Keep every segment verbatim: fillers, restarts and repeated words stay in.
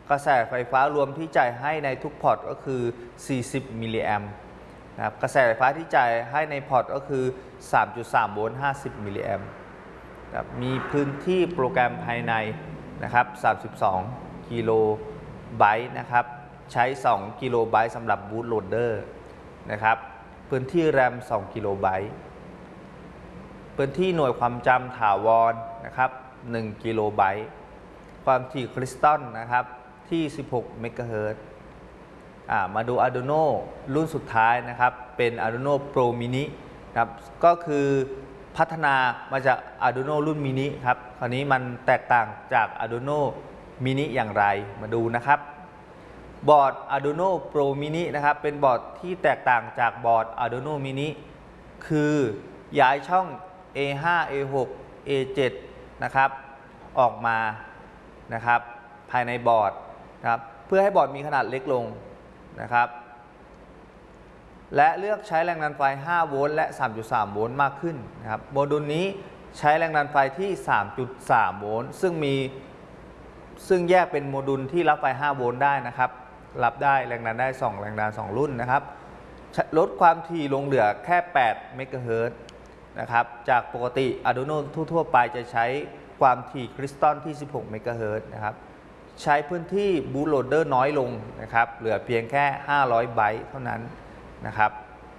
กระแสไฟฟ้ารวมที่จ่ายให้ในทุกพอร์ตก็คือสี่สิบมิลลิแอมป์นะครับกระแสไฟฟ้าที่จ่ายให้ในพอร์ตก็คือ สามจุดสาม โวลต์ห้าสิบมิลลิแอมป์มีพื้นที่โปรแกรมภายในนะครับสามสิบสองกิโลไบต์นะครับใช้สองกิโลไบต์สำหรับบูตโหลดเดอร์นะครับพื้นที่แรมสองกิโลไบต์พื้นที่หน่วยความจำถาวรนะครับหนึ่งกิโลไบต์ความถี่คริสตัลนะครับที่สิบหกเมกะเฮิรตซ์มาดู Arduino รุ่นสุดท้ายนะครับเป็น Arduino Pro Mini ครับก็คือพัฒนามาจาก Arduino รุ่น Mini ครับคราวนี้มันแตกต่างจาก Arduino Mini อย่างไรมาดูนะครับบอร์ด Arduino Pro Mini นะครับเป็นบอร์ดที่แตกต่างจากบอร์ด Arduino Mini คือย้ายช่อง เอ ห้า เอ หก เอ เจ็ด นะครับออกมานะครับภายในบอร์ดนะครับเพื่อให้บอร์ดมีขนาดเล็กลงนะครับและเลือกใช้แรงดันไฟห้าโวลต์และ สามจุดสาม โวลต์มากขึ้นนะครับโมดูลนี้ใช้แรงดันไฟที่ สามจุดสาม โวลต์ซึ่งมีซึ่งแยกเป็นโมดูลที่รับไฟห้าโวลต์ได้นะครับรับได้แรงดันได้สองแรงดันสองรุ่นนะครับลดความถี่ลงเหลือแค่แปดเมกะเฮิรตซ์นะครับจากปกติ Arduino ทั่วๆไปจะใช้ความถี่คริสตัลที่สิบหกเมกะเฮิรตซ์นะครับใช้พื้นที่บูตโหลดเดอร์น้อยลงนะครับเหลือเพียงแค่ห้าร้อยไบต์เท่านั้นนะครับ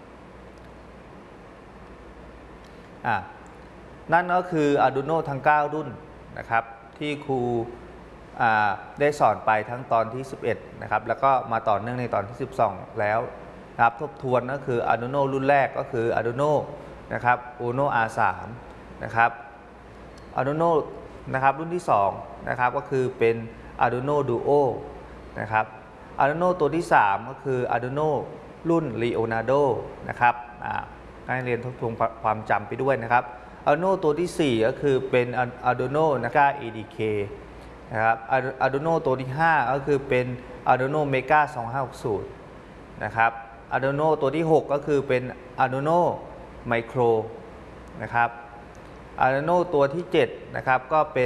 อ่านั่นก็คือ Arduino ทั้งเก้ารุ่นนะครับที่ครูได้สอนไปทั้งตอนที่สิบเอ็ดนะครับแล้วก็มาต่อเนื่องในตอนที่สิบสองแล้วนะครับทบทวนก็คือ Arduino รุ่นแรกก็คือ Arduino นะครับ Uno อาร์ สาม นะครับ Arduino นะครับรุ่นที่สองนะครับก็คือเป็น Arduino Duo นะครับ Arduino ตัวที่สามก็คือ Arduino รุ่น Leonardo นะครับให้เรียนทบทวนความจำไปด้วยนะครับ Arduino ตัวที่สี่ก็คือเป็น Arduino Mega เอ ดี เค นะครับ Arduino ตัวที่ห้าก็คือเป็น Arduino Mega สองห้าหกศูนย์นะครับ Arduino ตัวที่หกก็คือเป็น Arduino Micro นะครับ Arduino ตัวที่เจ็ดนะครับก็เป็น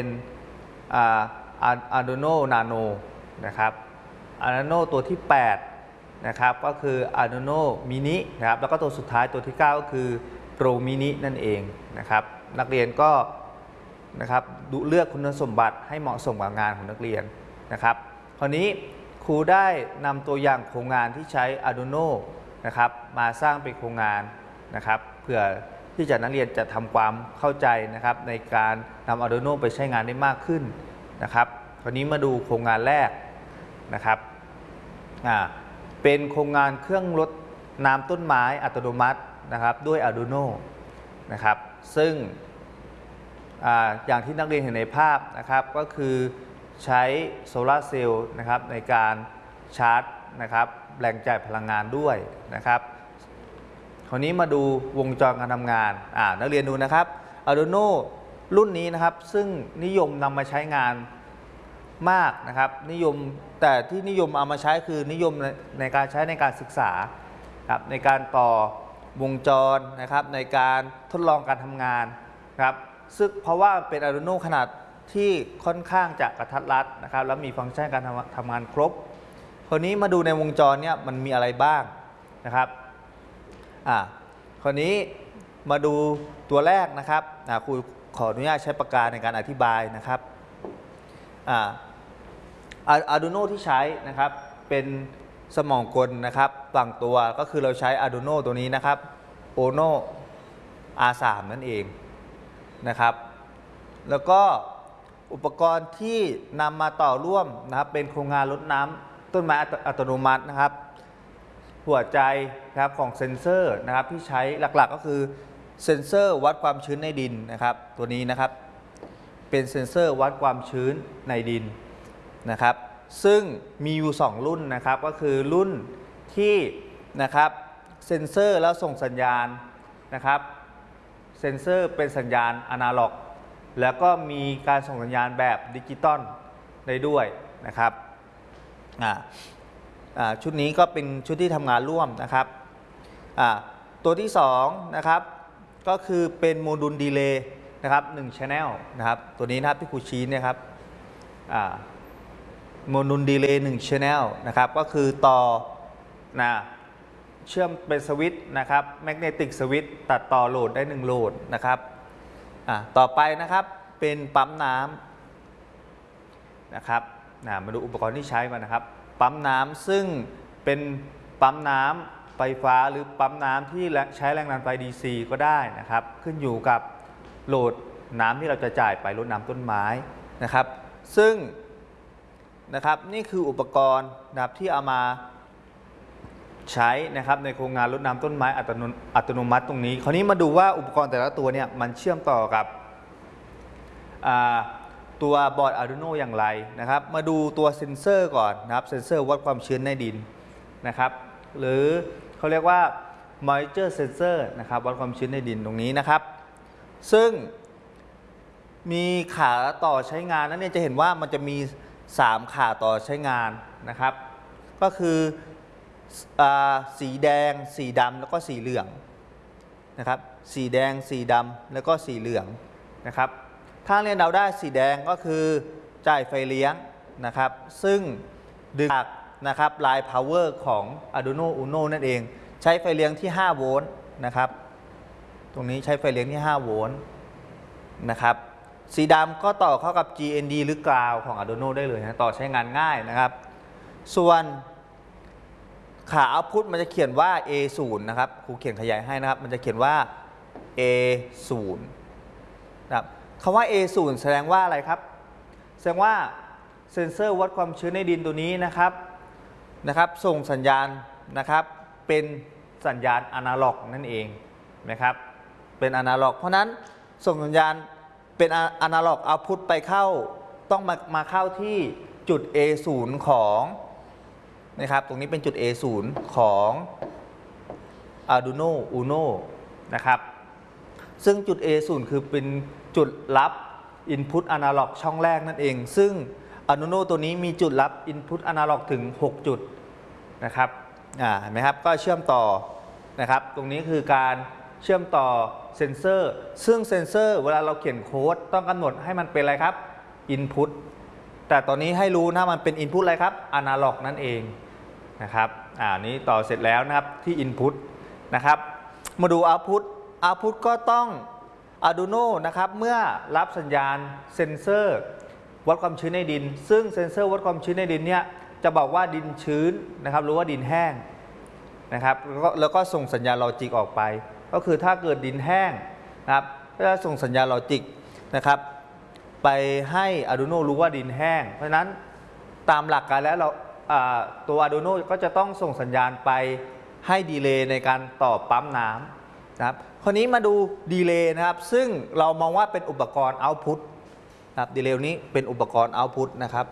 Arduino Nano นะครับ Arduino ตัวที่แปดนะครับก็คือ Arduino Mini นะครับแล้วก็ตัวสุดท้ายตัวที่เก้าก็คือ Pro Mini นั่นเองนะครับนักเรียนก็นะครับดูเลือกคุณสมบัติให้เหมาะสมกับงานของนักเรียนนะครับคราวนี้ครูได้นำตัวอย่างโครงงานที่ใช้ Arduino นะครับมาสร้างเป็นโครงงานนะครับเพื่อที่จะนักเรียนจะทำความเข้าใจนะครับในการนำ Arduino ไปใช้งานได้มากขึ้นนะครับคราวนี้มาดูโครงงานแรกนะครับอ่าเป็นโครงงานเครื่องรดน้ำต้นไม้อัตโนมัตินะครับด้วย Arduino นะครับซึ่ง อ, อย่างที่นักเรียนเห็นในภาพนะครับก็คือใช้โซลาร์เซลล์นะครับในการชาร์จนะครับแหล่งจ่ายพลังงานด้วยนะครับคราวนี้มาดูวงจรการทำงานอ่านักเรียนดูนะครับ Arduino รุ่นนี้นะครับซึ่งนิยมนำมาใช้งานมากนะครับนิยมแต่ที่นิยมเอามาใช้คือนิยมในในการใช้ในการศึกษาครับในการต่อวงจรนะครับในการทดลองการทำงานครับซึ่งเพราะว่าเป็น Arduino ขนาดที่ค่อนข้างจะกระทัดรัดนะครับแล้วมีฟังก์ชันการทำงานครบคราวนี้มาดูในวงจรเนี่ยมันมีอะไรบ้างนะครับอ่าคราวนี้มาดูตัวแรกนะครับอ่าครูขออนุญาตใช้ปากกาในการอธิบายนะครับอ่า Arduino ที่ใช้นะครับเป็นสมองกลนะครับฝั่งตัวก็คือเราใช้ Arduino ตัวนี้นะครับ Uno อาร์ สาม นั่นเองนะครับแล้วก็อุปกรณ์ที่นำมาต่อร่วมนะครับเป็นโครงงานรดน้ำต้นไม้อัตโนมัตินะครับหัวใจนะครับของเซ็นเซอร์นะครับที่ใช้หลักๆก็คือเซ็นเซอร์วัดความชื้นในดินนะครับตัวนี้นะครับเป็นเซ็นเซอร์วัดความชื้นในดินนะครับซึ่งมีอยู่สองรุ่นนะครับก็คือรุ่นที่นะครับเซ็นเซอร์แล้วส่งสัญญาณนะครับเซ็นเซอร์เป็นสัญญาณอนาล็อกแล้วก็มีการส่งสัญญาณแบบดิจิตอลได้ด้วยนะครับอ่าอ่าชุดนี้ก็เป็นชุดที่ทำงานร่วมนะครับอ่าตัวที่สองนะครับก็คือเป็นโมดูลดีเลย์นะครับหนึ่ง channel นะครับตัวนี้นะครับที่ครูชี้เนี่ยครับอ่าโมดูลดีเลย์หนึ่ง channel นะครับก็คือต่อนะเชื่อมเป็นสวิตช์นะครับแมกเนติกสวิตช์ตัดต่อโหลดได้หนึ่งโหลดนะครับอ่ะต่อไปนะครับเป็นปั๊มน้ำนะครับนะมาดูอุปกรณ์ที่ใช้มานะครับปั๊มน้ำซึ่งเป็นปั๊มน้ำไฟฟ้าหรือปั๊มน้ำที่ใช้แรงดันไฟ ดี ซี ก็ได้นะครับขึ้นอยู่กับโหลดน้ำที่เราจะจ่ายไปรดน้ำต้นไม้นะครับซึ่งนะครับนี่คืออุปกรณ์นะครับที่เอามาใช้นะครับในโครงงานรดน้ำต้นไม้อัตโนมัติตรงนี้คราวนี้มาดูว่าอุปกรณ์แต่ละตัวเนี่ยมันเชื่อมต่อกับตัวบอร์ด Arduino อย่างไรนะครับมาดูตัวเซ็นเซอร์ก่อนนะครับเซ็นเซอร์วัดความชื้นในดินนะครับหรือเขาเรียกว่า moisture sensor นะครับวัดความชื้นในดินตรงนี้นะครับซึ่งมีขาต่อใช้งานนั้นเนี่ยจะเห็นว่ามันจะมีสามขาต่อใช้งานนะครับก็คือสีแดงสีดำแล้วก็สีเหลืองนะครับสีแดงสีดำแล้วก็สีเหลืองนะครับถ้าเรียนเดาได้สีแดงก็คือจ่ายไฟเลี้ยงนะครับซึ่งดึงจากนะครับไลน์ power ของ Arduino Uno นั่นเองใช้ไฟเลี้ยงที่ห้าโวลต์นะครับตรงนี้ใช้ไฟเลี้ยงที่ห้าโวลต์นะครับสีดำก็ต่อเข้ากับ จี เอ็น ดี หรือกราวของ Arduino ได้เลยนะต่อใช้งานง่ายนะครับส่วนขา output มันจะเขียนว่า เอ ศูนย์ นะครับครูเขียนขยายให้นะครับมันจะเขียนว่า เอ ศูนย์ นะครับคำว่า เอ ศูนย์ แสดงว่าอะไรครับแสดงว่าเซ็นเซอร์วัดความชื้นในดินตัวนี้นะครับนะครับส่งสัญญาณนะครับเป็นสัญญาณอนาล็อกนั่นเองนะครับเป็นอนาล็อกเพราะนั้นส่งสัญญาณเป็นอนาล็อกเอาพุทไปเข้าต้องมามาเข้าที่จุด เอ ศูนย์ ของนะครับตรงนี้เป็นจุด เอ ศูนย์ ของ Arduino Uno นะครับซึ่งจุด เอ ศูนย์ คือเป็นจุดรับ Input Analog ช่องแรกนั่นเองซึ่ง Arduino ตัวนี้มีจุดรับ Input Analog ถึงหกจุดนะครับอ่าเห็นไหมครับก็เชื่อมต่อนะครับตรงนี้คือการเชื่อมต่อเซ็นเซอร์ซึ่งเซ็นเซอร์เวลาเราเขียนโค้ดต้องกำหนดให้มันเป็นอะไรครับ Input แต่ตอนนี้ให้รู้นะมันเป็น Input อะไรครับ Analog นั่นเองนะครับอ่านี้ต่อเสร็จแล้วนะครับที่ Input นะครับมาดู Output Output ก็ต้อง Arduino นะครับเมื่อรับสัญญาณเซ็นเซอร์วัดความชื้นในดินซึ่งเซ็นเซอร์วัดความชื้นในดินเนี่ยจะบอกว่าดินชื้นนะครับหรือว่าดินแห้งนะครับแล้วก็แล้วก็ส่งสัญญาณลอจิกออกไปก็คือถ้าเกิดดินแห้งนะครับก็จะส่งสัญญาณลอจิกนะครับไปให้ Arduino รู้ว่าดินแห้งเพราะฉะนั้นตามหลักการแล้วเราตัว Arduino ก็จะต้องส่งสัญญาณไปให้ดีเลย์ในการต่อปั๊มน้ำนะครับคราวนี้มาดูดีเลย์นะครับซึ่งเรามองว่าเป็นอุปกรณ์ Output นะครับดีเลย์นี้เป็นอุปกรณ์ Output นะครับ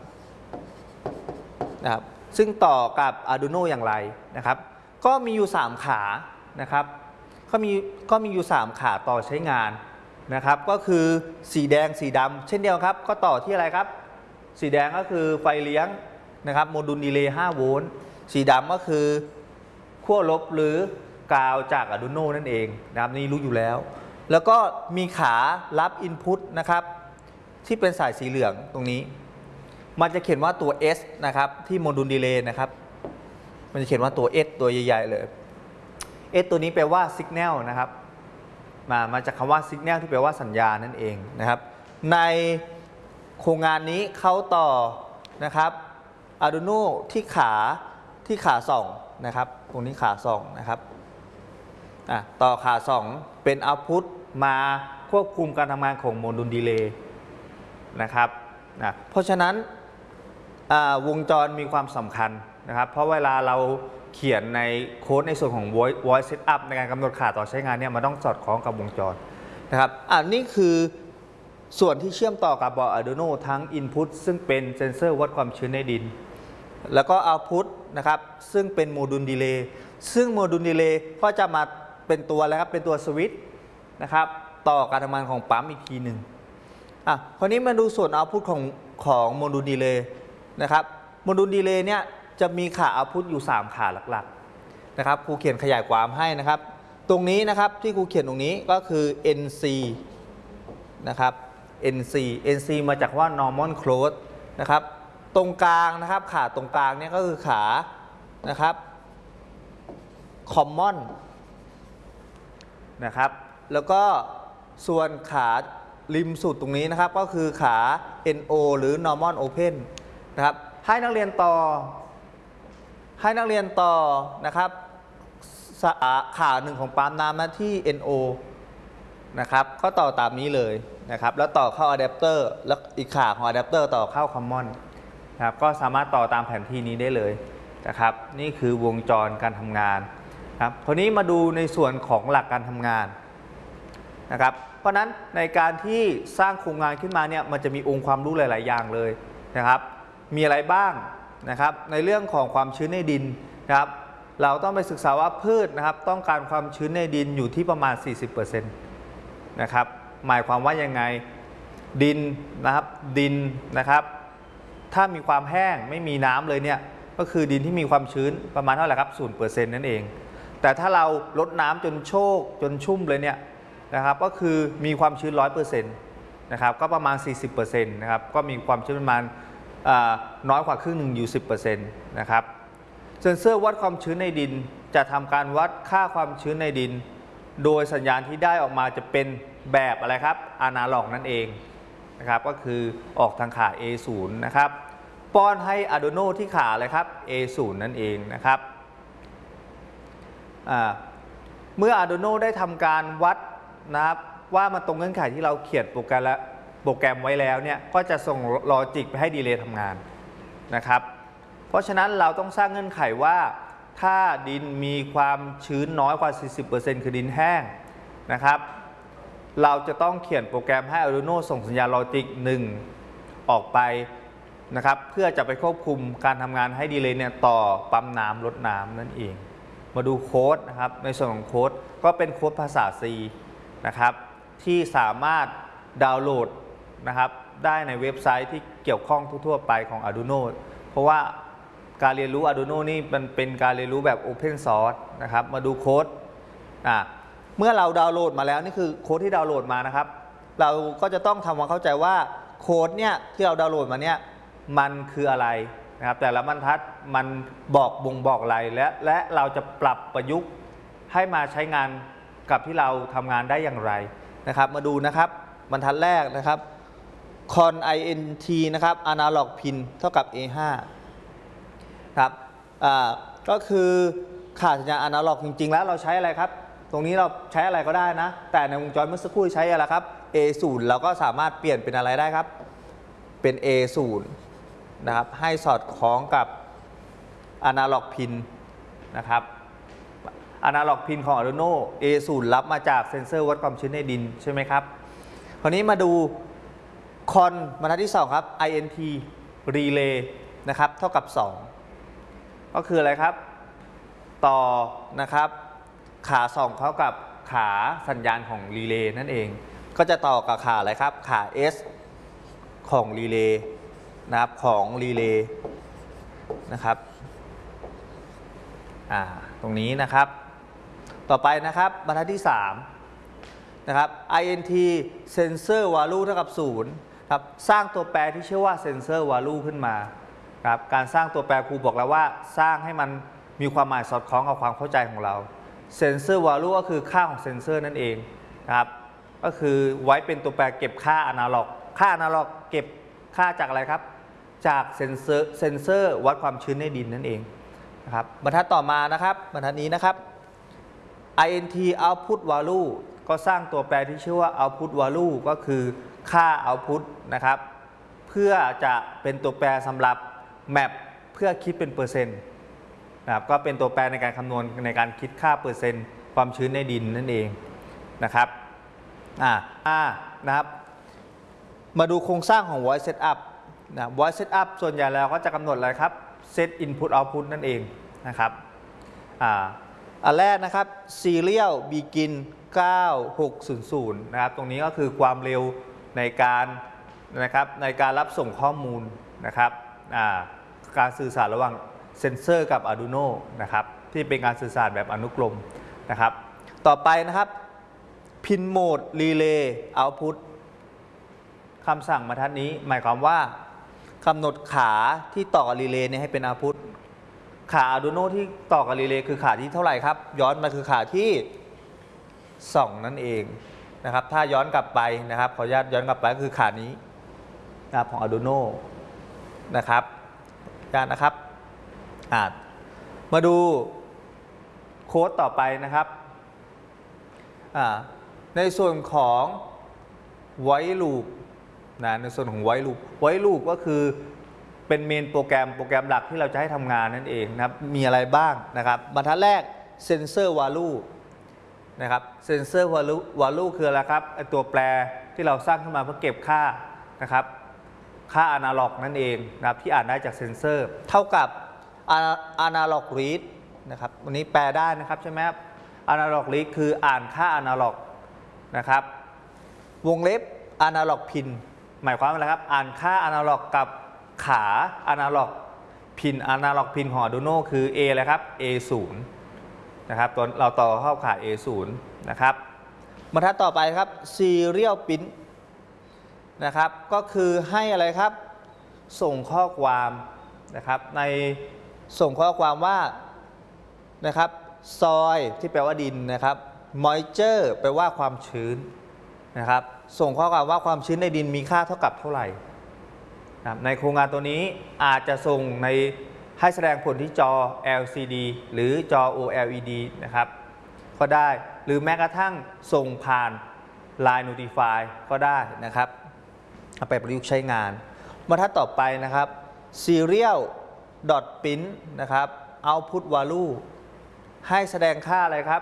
นะครับซึ่งต่อกับ Arduino อย่างไรนะครับก็มีอยู่สามขานะครับก็มีก็มีอยู่สามขาต่อใช้งานนะครับก็คือสีแดงสีดำเช่นเดียวครับก็ต่อที่อะไรครับสีแดงก็คือไฟเลี้ยงนะครับโมดูลดีเลย์ห้าโวลต์สีดำก็คือขั้วลบหรือกาวจาก Arduino นั่นเองนะครับนี่รู้อยู่แล้วแล้วก็มีขารับ Input นะครับที่เป็นสายสีเหลืองตรงนี้มันจะเขียนว่าตัว S นะครับที่โมดูลดีเลย์นะครับมันจะเขียนว่าตัว S ตัวใหญ่ๆเลย S ตัวนี้แปลว่า Signal นะครับมามาจากคำว่า Signal ที่แปลว่าสัญญาณนั่นเองนะครับในโครงงานนี้เขาต่อนะครับ Arduino ที่ขาที่ขาสองนะครับตรงนี้ขาสองนะครับอ่ะต่อขาสองเป็น Output มาควบคุมการทำงานของโมดูลดีเลย์นะครับนะเพราะฉะนั้นวงจรมีความสำคัญนะครับเพราะเวลาเราเขียนในโค้ดในส่วนของ voice voice setup ในการกำหนดขาต่อใช้งานเนี่ยมันต้องสอดคล้องกับวงจรนะครับอันนี้คือส่วนที่เชื่อมต่อกับบอร์ด Arduino ทั้ง Input ซึ่งเป็นเซ็นเซอร์วัดความชื้นในดินแล้วก็ Output นะครับซึ่งเป็นโมดูลดีเลย์ซึ่งโมดูลดีเลย์ก็จะมาเป็นตัวแล้วครับเป็นตัวสวิตช์นะครับต่อการทำงานของปั๊มอีกทีหนึ่งอ่ะคราวนี้มาดูส่วน Output ของของโมดูลดีเลย์นะครับโมดูลดีเลย์เนี่ยจะมีขา Output อยู่สามขาหลักๆนะครับครูเขียนขยายความให้นะครับตรงนี้นะครับที่ครูเขียนตรงนี้ก็คือ เอ็น ซี นะครับ เอ็น ซี เอ็น ซี มาจากว่า normal close นะครับตรงกลางนะครับขาตรงกลางเนี่ยก็คือขานะครับ common นะครับแล้วก็ส่วนขาริมสุดตรงนี้นะครับก็คือขา เอ็น โอ หรือ normal open นะครับให้นักเรียนต่อให้นักเรียนต่อนะครับขาหนึ่งของปั๊มน้ำมาที่ เอ็น โอ นะครับก็ต่อตามนี้เลยนะครับแล้วต่อเข้าอะแดปเตอร์แล้วอีกขาของอะแดปเตอร์ต่อเข้า common นะครับก็สามารถต่อตามแผนที่นี้ได้เลยนะครับนี่คือวงจรการทำงานครับคราวนี้มาดูในส่วนของหลักการทำงานนะครับเพราะนั้นในการที่สร้างโครงงานขึ้นมาเนี่ยมันจะมีองค์ความรู้หลาย ๆ อย่างเลยนะครับมีอะไรบ้างนะครับในเรื่องของความชื้นในดินนะครับเราต้องไปศึกษาว่าพืชนะครับต้องการความชื้นในดินอยู่ที่ประมาณ สี่สิบเปอร์เซ็นต์ นะครับหมายความว่ายังไงดินนะครับดินนะครับถ้ามีความแห้งไม่มีน้ำเลยเนี่ยก็คือดินที่มีความชื้นประมาณเท่าไหร่ครับ ศูนย์เปอร์เซ็นต์ นั่นเองแต่ถ้าเราลดน้ำจนโชกจนชุ่มเลยเนี่ยนะครับก็คือมีความชื้น ร้อยเปอร์เซ็นต์ นะครับก็ประมาณ สี่สิบเปอร์เซ็นต์ นะครับก็มีความชื้นประมาณน้อยกว่าครึ่งหนึ่งอยู่ สิบเปอร์เซ็นต์ นะครับเซ็นเซอร์วัดความชื้นในดินจะทำการวัดค่าความชื้นในดินโดยสัญญาณที่ได้ออกมาจะเป็นแบบอะไรครับอนาล็อกนั่นเองนะครับก็คือออกทางขา เอ ศูนย์ นะครับป้อนให้ Arduino ที่ขาอะไรครับ เอ ศูนย์ นั่นเองนะครับเมื่อ Arduino ได้ทำการวัดนะครับว่ามันตรงเงื่อนไขที่เราเขียนโปรแกรมและโปรแกรมไว้แล้วเนี่ยก็จะส่งลอจิกไปให้ดีเลย์ทำงานนะครับเพราะฉะนั้นเราต้องสร้างเงื่อนไขว่าถ้าดินมีความชื้นน้อยกว่า สี่สิบเปอร์เซ็นต์ คือดินแห้งนะครับเราจะต้องเขียนโปรแกรมให้ Arduino ส่งสัญญาณลอจิกหนึ่งออกไปนะครับเพื่อจะไปควบคุมการทำงานให้ดีเลย์เนี่ยต่อปั๊มน้ำลดน้ำนั่นเองมาดูโค้ดนะครับในส่วนของโค้ดก็เป็นโค้ดภาษา C นะครับที่สามารถดาวน์โหลดนะครับได้ในเว็บไซต์ที่เกี่ยวข้องทั่วๆไปของ Arduino เพราะว่าการเรียนรู้ Arduino นี่มันเป็นการเรียนรู้แบบ Open Source นะครับมาดูโค้ดอ่ะเมื่อเราดาวน์โหลดมาแล้วนี่คือโค้ดที่ดาวน์โหลดมานะครับเราก็จะต้องทำความเข้าใจว่าโค้ดเนี่ยที่เราดาวน์โหลดมาเนี่ยมันคืออะไรนะครับแต่ละบรรทัดมันบอกบ่งบอกอะไรและและเราจะปรับประยุกต์ให้มาใช้งานกับที่เราทำงานได้อย่างไรนะครับมาดูนะครับบรรทัดแรกนะครับ con int นะครับ analog pin เท่ากับ เอ ห้า ครับอ่าก็คือขาดสัญญาณ analog จริงๆแล้วเราใช้อะไรครับตรงนี้เราใช้อะไรก็ได้นะแต่ในวงจรเมื่อสักครู่ใช้อะไรครับ เอ ศูนย์ เราก็สามารถเปลี่ยนเป็นอะไรได้ครับเป็น เอ ศูนย์ นะครับให้สอดคล้องกับ analog pin นะครับ analog pin ของ Arduino เอ ศูนย์ รับมาจากเซ็นเซอร์วัดความชื้นในดินใช่ไหมครับคราวนี้มาดูคอนบรรทัดที่สองครับ int relay นะครับเท่ากับสองก็คืออะไรครับต่อนะครับขาสองเข้ากับขาสัญญาณของรีเลย์นั่นเองก็จะต่อกับขาอะไรครับขา S ของรีเลย์นะครับของรีเลย์นะครับอ่าตรงนี้นะครับต่อไปนะครับบรรทัดที่สามนะครับ int sensor value เท่ากับศูนย์ครับสร้างตัวแปรที่ชื่อว่า sensor value ขึ้นมาครับการสร้างตัวแปรครูบอกแล้วว่าสร้างให้มันมีความหมายสอดคล้องกับความเข้าใจของเรา sensor value ก็คือค่าของเซนเซอร์นั่นเองนะครับก็คือไว้เป็นตัวแปรเก็บค่าอนาล็อกค่าอนาล็อกเก็บค่าจากอะไรครับจากเซนเซอร์เซนเซอร์วัดความชื้นในดินนั่นเองนะครับบรรทัดต่อมานะครับบรรทัดนี้นะครับ int output value ก็สร้างตัวแปรที่ชื่อว่า output value ก็คือค่า output นะครับเพื่อจะเป็นตัวแปรสำหรับ map เพื่อคิดเป็นเปอร์เซ็นต์นะครับก็เป็นตัวแปรในการคำนวณในการคิดค่าเปอร์เซ็นต์ความชื้นในดินนั่นเองนะครับอ่านะครับมาดูโครงสร้างของ voice setup นะ voice setup ส่วนใหญ่แล้วก็จะกำหนดอะไรครับ set input output นั่นเองนะครับอ่าอันแรกนะครับ serial begin เก้าหกศูนย์ศูนย์นะครับตรงนี้ก็คือความเร็วในการนะครับในการรับส่งข้อมูลนะครับอ่าการสื่อสารระหว่างเซนเซอร์กับ Arduino นะครับที่เป็นการสื่อสารแบบอนุกรมนะครับต่อไปนะครับ pin mode relay output คำสั่งบรรทัดนี้หมายความว่ากำหนดขาที่ต่อกับรีเลย์เนี่ยให้เป็นเอาพุตขา Arduino ที่ต่อกับรีเลย์คือขาที่เท่าไหร่ครับย้อนมาคือขาที่สองนั่นเองนะครับถ้าย้อนกลับไปนะครับขออนุญาตย้อนกลับไปก็คือขานี้นะครับของ Arduino นะครับญาตนะครับอ่ามาดูโค้ดต่อไปนะครับอ่าในส่วนของไวลูปนะในส่วนของไวลูปไวลูปก็คือเป็นเมนโปรแกรมโปรแกรมหลักที่เราจะให้ทำงานนั่นเองนะครับมีอะไรบ้างนะครับบรรทัดแรก sensor value นะครับ sensor value value คืออะไรครับไอตัวแปรที่เราสร้างขึ้นมาเพื่อเก็บค่านะครับค่า analog นั่นเองนะครับที่อ่านได้จากเซนเซอร์เท่ากับ analog read นะครับวันนี้แปลได้นะครับใช่ไหมครับ analog read คืออ่านค่า analog นะครับวงเล็บ analog pin หมายความว่าอะไรครับอ่านค่า analog กับขา analog pin analog pin ของ Arduino คือ A เลยครับ เอ ศูนย์ นะครับตัวเราต่อเข้าขา เอ ศูนย์ นะครับบรรทัดต่อไปครับ serial pin นะครับก็คือให้อะไรครับส่งข้อความนะครับในส่งข้อความว่านะครับ soil ที่แปลว่าดินนะครับ moisture แปลว่าความชื้นนะครับส่งข้อความว่าความชื้นในดินมีค่าเท่ากับเท่าไหร่นะในโครงงานตัวนี้อาจจะส่งในให้แสดงผลที่จอ แอล ซี ดี หรือจอ โอ แอล อี ดี นะครับก็ได้หรือแม้กระทั่งส่งผ่าน Line Notify ก็ได้นะครับเอาไปประยุกต์ใช้งานบรรทัดต่อไปนะครับ serial print นะครับ output value ให้แสดงค่าอะไรครับ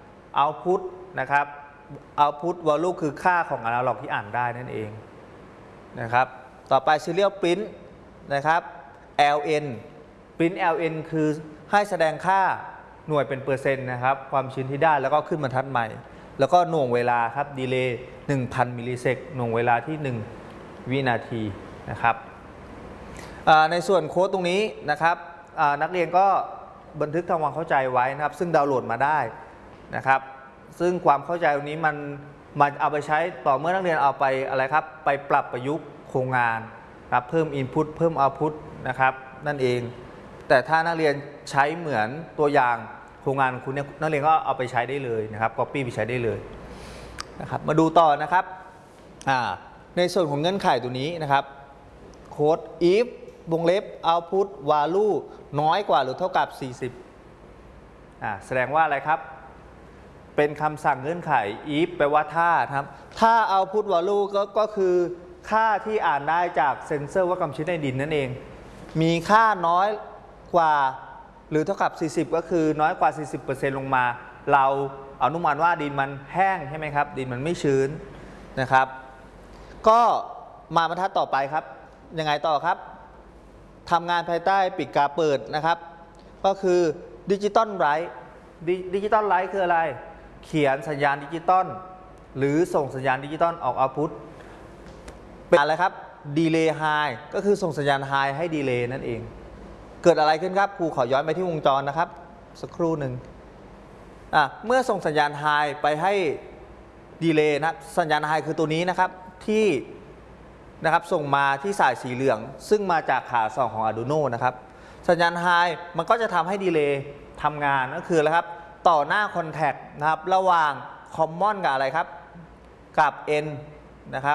output นะครับ output value คือค่าของ analog ที่อ่านได้นั่นเองนะครับต่อไป serial print นะครับ แอล เอ็น print แอล เอ็น คือให้แสดงค่าหน่วยเป็นเปอร์เซ็นต์นะครับความชื้นที่ได้แล้วก็ขึ้นบรรทัดใหม่แล้วก็หน่วงเวลาครับดีเลย์ หนึ่งพัน มิลลิเซกหน่วงเวลาที่หนึ่งวินาทีนะครับในส่วนโค้ดตรงนี้นะครับนักเรียนก็บันทึกทำความเข้าใจไว้นะครับซึ่งดาวน์โหลดมาได้นะครับซึ่งความเข้าใจตรงนี้มันมันเอาไปใช้ต่อเมื่อนักเรียนเอาไปอะไรครับไปปรับประยุกต์โครงงานครับเพิ่ม Input เพิ่ม Output นะครับนั่นเองแต่ถ้านักเรียนใช้เหมือนตัวอย่างโครงงานของคุณเนี่ยนักเรียนก็เอาไปใช้ได้เลยนะครับ Copy ไปใช้ได้เลยนะครับมาดูต่อนะครับในส่วนของเงื่อนไขตัวนี้นะครับโค้ด if วงเล็บ output value น้อยกว่าหรือเท่ากับสี่สิบอ่าแสดงว่าอะไรครับเป็นคำสั่งเงื่อนไข if แปลว่าถ้าครับถ้า output value ก็ก็คือค่าที่อ่านได้จากเซ็นเซอร์ว่าความชื้นในดินนั่นเองมีค่าน้อยกว่าหรือเท่ากับสี่สิบก็คือน้อยกว่า สี่สิบเปอร์เซ็นต์ ลงมาเราอนุมานว่าดินมันแห้งใช่ไหมครับดินมันไม่ชื้นนะครับก็มาบรรทัดต่อไปครับยังไงต่อครับทำงานภายใต้ปิดกาเปิดนะครับก็คือดิจิตอลไรท์ดิจิตอลไรท์คืออะไรเขียนสัญญาณดิจิตอลหรือส่งสัญญาณดิจิตอลออกเอาพุตเป็นอะไรครับดีเลย์ไฮก็คือส่งสัญญาณไฮให้ดีเลย์นั่นเองเกิดอะไรขึ้นครับครูขอย้อนไปที่วงจรนะครับสักครู่หนึ่งอ่ะเมื่อส่งสัญญาณไฮไปให้ดีเลย์นะสัญญาณไฮคือตัวนี้นะครับที่นะครับส่งมาที่สายสีเหลืองซึ่งมาจากขาสองของ Arduino นะครับสัญญาณไฮมันก็จะทำให้ดีเลย์ทำงานก็คืออะไรครับต่อหน้าคอนแทคนะครับระหว่าง Common กับอะไรครับกับ N นะครับ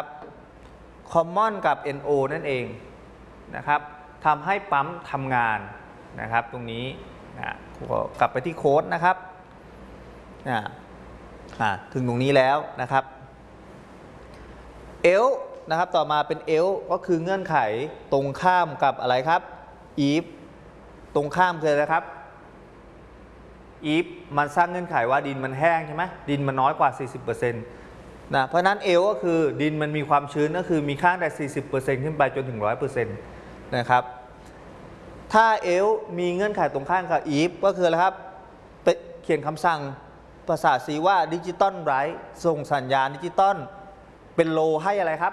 Common กับ เอ็น โอ นั่นเองนะครับทำให้ปั๊มทำงานนะครับตรงนี้นะกลับไปที่โค้ดนะครับนะถึงตรงนี้แล้วนะครับเอลนะครับต่อมาเป็นเอลก็คือเงื่อนไขตรงข้ามกับอะไรครับ if ตรงข้ามคืออะไรครับ if มันสร้างเงื่อนไขว่าดินมันแห้งใช่ไหมดินมันน้อยกว่า สี่สิบเปอร์เซ็นต์ นะเพราะนั้นเอลก็คือดินมันมีความชื้นก็คือมีค่าแต่ สี่สิบเปอร์เซ็นต์ ขึ้นไปจนถึง หนึ่งร้อยเปอร์เซ็นต์ นะครับถ้าเอลมีเงื่อนไขตรงข้ามกับ if ก็คืออะไรครับเขียนคำสั่งภาษา C ว่าดิจิตอลไรท์ส่งสัญญาณดิจิตอลเป็นโลให้อะไรครับ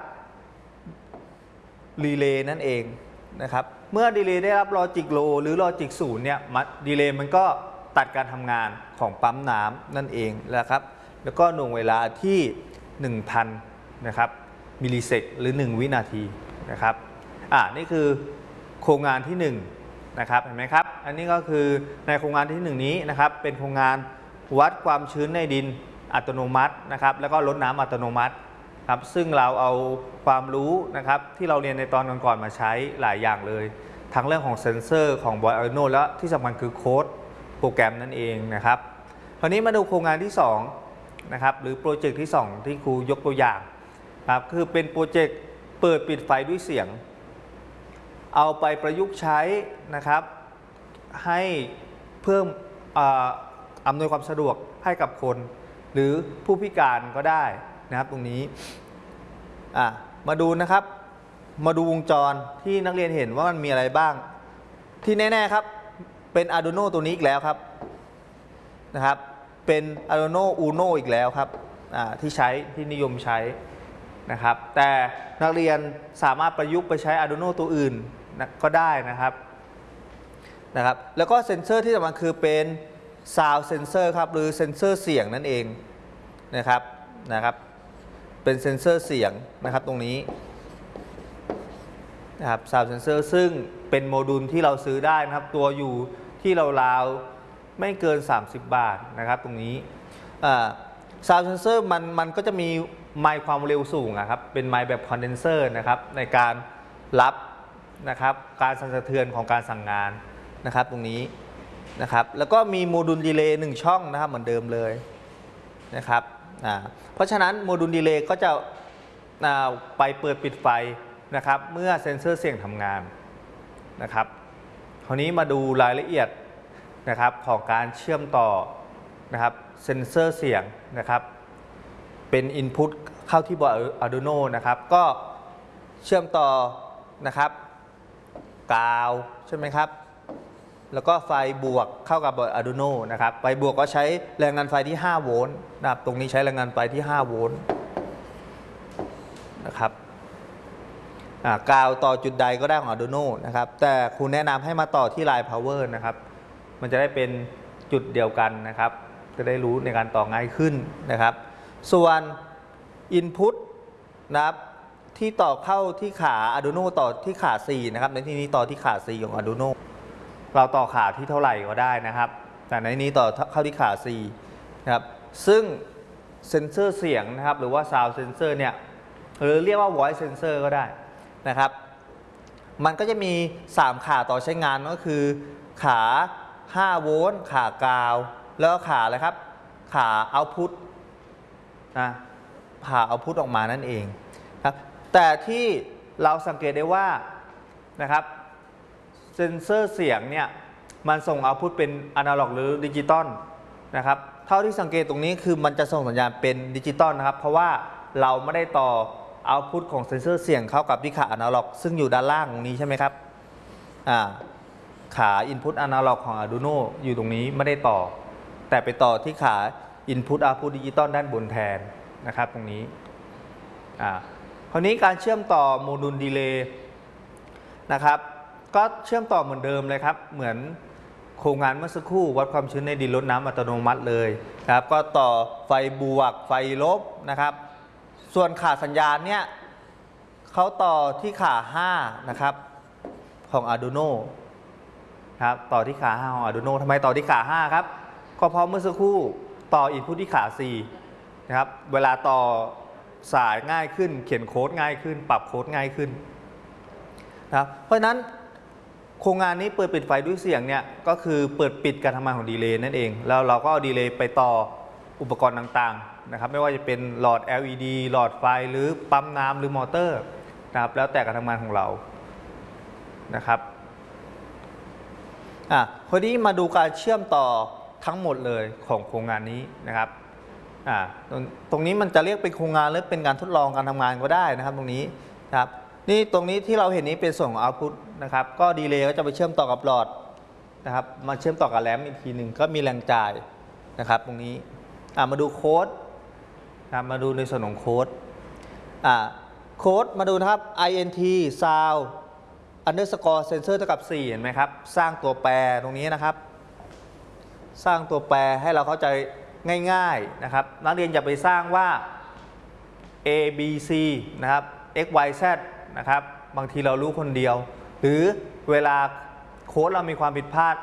รีเลย์นั่นเองนะครับเมื่อดีเลย์ได้รับลอจิกโลหรือลอจิกศูนย์เนี่ยดีเลย์มันก็ตัดการทำงานของปั๊มน้ำนั่นเองนะครับแล้วก็หน่วงเวลาที่ หนึ่งพัน นะครับมิลลิเซกหรือหนึ่งวินาทีนะครับอ่านี่คือโครงงานที่หนึ่งนะครับเห็นไหมครับอันนี้ก็คือในโครงงานที่หนึ่งนี้นะครับเป็นโครงงานวัดความชื้นในดินอัตโนมัตินะครับแล้วก็ลดน้ำอัตโนมัติครับซึ่งเราเอาความรู้นะครับที่เราเรียนในตอนก่อนๆมาใช้หลายอย่างเลยทั้งเรื่องของเซ็นเซอร์ของ Arduino และที่สำคัญคือโค้ดโปรแกรมนั่นเองนะครับคราวนี้มาดูโครงงานที่สองนะครับหรือโปรเจกต์ที่สองที่ครูยกตัวอย่างครับคือเป็นโปรเจกต์เปิดปิดไฟด้วยเสียงเอาไปประยุกต์ใช้นะครับให้เพิ่มอำนวยความสะดวกให้กับคนหรือผู้พิการก็ได้นะครับตรงนี้มาดูนะครับมาดูวงจรที่นักเรียนเห็นว่ามันมีอะไรบ้างที่แน่ๆครับเป็น Arduino ตัวนี้อีกแล้วครับนะครับเป็น Arduino Uno อีกแล้วครับที่ใช้ที่นิยมใช้นะครับแต่นักเรียนสามารถประยุกต์ไปใช้ Arduino ตัวอื่นก็ได้นะครับนะครับแล้วก็เซ็นเซอร์ที่สำคัญคือเป็น Sound Sensor ครับหรือเซ็นเซอร์เสียงนั่นเองนะครับนะครับเป็นเซ็นเซอร์เสียงนะครับตรงนี้นะครับ Sound Sensor ซึ่งเป็นโมดูลที่เราซื้อได้นะครับตัวอยู่ที่เราราวไม่เกินสามสิบบาทนะครับตรงนี้ Sound Sensor มันมันก็จะมีไมค์ความเร็วสูงนะครับเป็นไมค์แบบคอนเดนเซอร์นะครับในการรับนะครับการสั่นสะเทือนของการสั่งงานนะครับตรงนี้นะครับแล้วก็มีโมดูลดีเลย์หนึ่งช่องนะครับเหมือนเดิมเลยนะครับเพราะฉะนั้นโมดูลดีเลย์ก็จะไปเปิดปิดไฟนะครับเมื่อเซ็นเซอร์เสียงทำงานนะครับคราวนี้มาดูรายละเอียดนะครับของการเชื่อมต่อนะครับเซ็นเซอร์เสียงนะครับเป็น Input เข้าที่บอร์ด Arduino นะครับก็เชื่อมต่อนะครับกาวใช่ไหมครับแล้วก็ไฟบวกเข้ากับบอร์ด Arduino นะครับไฟบวกก็ใช้แรงดันไฟที่ห้าโวลต์นะครับตรงนี้ใช้แรงดันไฟที่ห้าโวลต์นะครับกาวต่อจุดใดก็ได้ของ Arduino นะครับแต่ครูแนะนำให้มาต่อที่ Line Power นะครับมันจะได้เป็นจุดเดียวกันนะครับจะได้รู้ในการต่อง่ายขึ้นนะครับส่วน Input นะครับที่ต่อเข้าที่ขา Arduino ต่อที่ขา สี่นะครับในที่นี้ต่อที่ขา สี่ของ Arduino เราต่อขาที่เท่าไหร่ก็ได้นะครับแต่ในนี้ต่อเข้าที่ขา สี่นะครับซึ่งเซ็นเซอร์เสียงนะครับหรือว่า Sound Sensor เนี่ยหรือเรียกว่า Voice Sensor ก็ได้นะครับมันก็จะมีสามขาต่อใช้งานก็คือขาห้าโวลต์ขากาวแล้วก็ขาอะไรครับขาเอาต์พุตนะขาเอาต์พุตออกมานั่นเองครับแต่ที่เราสังเกตได้ว่านะครับเซ็นเซอร์เสียงเนี่ยมันส่งเอาต์พุตเป็นอนาล็อกหรือดิจิตอลนะครับเท่าที่สังเกตตรงนี้คือมันจะส่งสัญญาณเป็นดิจิตอลนะครับเพราะว่าเราไม่ได้ต่อเอาต์พุตของเซ็นเซอร์เสียงเข้ากับที่ขาอนาล็อกซึ่งอยู่ด้านล่างตรงนี้ใช่ไหมครับอ่าขา Input Analog ของ Arduino อยู่ตรงนี้ไม่ได้ต่อแต่ไปต่อที่ขา Input Output Digital ด้านบนแทนนะครับตรงนี้อ่าคราวนี้การเชื่อมต่อโมดูลดีเลย์นะครับก็เชื่อมต่อเหมือนเดิมเลยครับเหมือนโครงงานเมื่อสักครู่วัดความชื้นในดินลดน้ำอัตโนมัติเลยนะครับก็ต่อไฟบวกไฟลบนะครับส่วนขาสัญญาณเนี่ยเขาต่อที่ขาห้านะครับของ Arduino ครับต่อที่ขาห้าของ Arduino ทำไมต่อที่ขาห้าครับก็เพราะเมื่อสักครู่ต่อ Input ที่ขา สี่นะครับเวลาต่อสายง่ายขึ้นเขียนโค้ดง่ายขึ้นปรับโค้ดง่ายขึ้นนะครับเพราะฉะนั้นโครงงานนี้เปิดปิดไฟด้วยเสียงเนี่ยก็คือเปิดปิดการทำงานของดีเลย์นั่นเองแล้วเราก็เอาดีเลย์ไปต่ออุปกรณ์ต่างๆนะครับไม่ว่าจะเป็นหลอด แอล อี ดี หลอดไฟหรือปั๊มน้ำหรือมอเตอร์นะครับแล้วแต่การทำงานของเรานะครับอ่ะพอดีมาดูการเชื่อมต่อทั้งหมดเลยของโครงงานนี้นะครับอ่าตรงตรงนี้มันจะเรียกเป็นโครงงานหรือเป็นการทดลองการทำงานก็ได้นะครับตรงนี้ครับนี่ตรงนี้ที่เราเห็นนี้เป็นส่วนของ output นะครับก็ดีเลย์ก็จะไปเชื่อมต่อกับหลอดนะครับมาเชื่อมต่อกับแรมอีกทีหนึ่งก็มีแรงจ่ายนะครับตรงนี้อ่ามาดูโค้ดนะมาดูในส่วนของโค้ดอ่าโค้ดมาดูนะครับ int sound underscore sensor เท่ากับสี่เห็นไหมครับสร้างตัวแปรตรงนี้นะครับสร้างตัวแปรให้เราเข้าใจง่ายๆนะครับนักเรียนอย่าไปสร้างว่า a b c นะครับ x y z นะครับบางทีเรารู้คนเดียว หรือเวลาโค้ดเรามีความผิดพลาด